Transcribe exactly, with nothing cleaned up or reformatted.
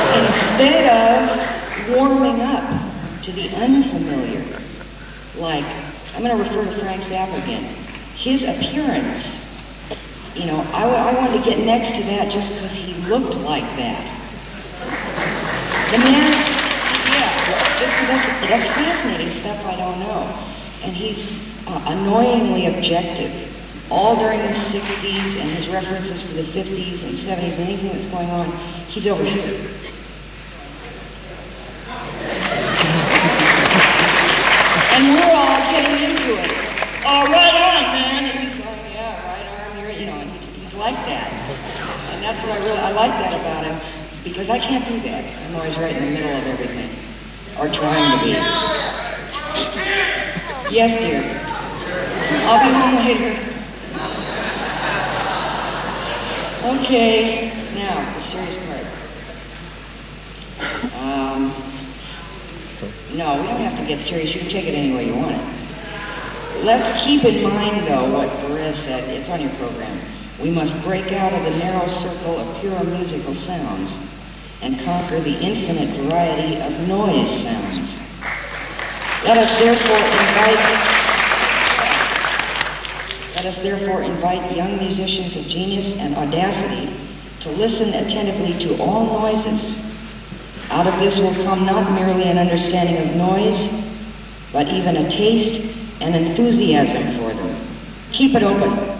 Instead of warming up to the unfamiliar, like, I'm going to refer to Frank Zappa again, his appearance, you know, I, I wanted to get next to that just because he looked like that. The man, yeah, just because that's, that's fascinating stuff I don't know. And he's uh, annoyingly objective. All during the sixties and his references to the fifties and seventies and anything that's going on, he's over here. And we're all getting into it. Oh, right on, man. And he's going, yeah, right arm here, you know, and he's, he's like that. And that's what I really, I like that about him, because I can't do that. I'm always right in the middle of everything. Or trying to be. Yes, dear. I'll be home later. Okay, now, the serious part. Um, no, we don't have to get serious. You can take it any way you want it. Let's keep in mind, though, what Perez said. It's on your program. We must break out of the narrow circle of pure musical sounds and conquer the infinite variety of noise sounds. Let us therefore invite... Let us therefore invite young musicians of genius and audacity to listen attentively to all noises. Out of this will come not merely an understanding of noise, but even a taste and enthusiasm for them. Keep it open.